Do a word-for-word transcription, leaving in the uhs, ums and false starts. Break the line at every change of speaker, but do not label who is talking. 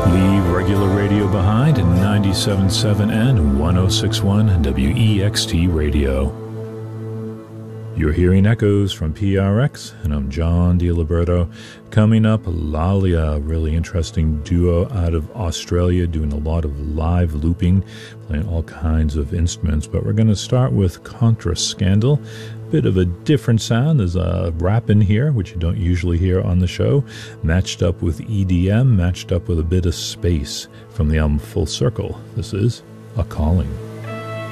Leave regular radio behind in ninety-seven point seven and one oh six point one W E X T Radio. You're hearing echoes from P R X, and I'm John DiLiberto. Coming up, Lalia, a really interesting duo out of Australia, doing a lot of live looping, playing all kinds of instruments. But we're going to start with Contra Scandal. Bit of a different sound. There's a rap in here, which you don't usually hear on the show, matched up with E D M, matched up with a bit of space from the album Full Circle. This is A Calling.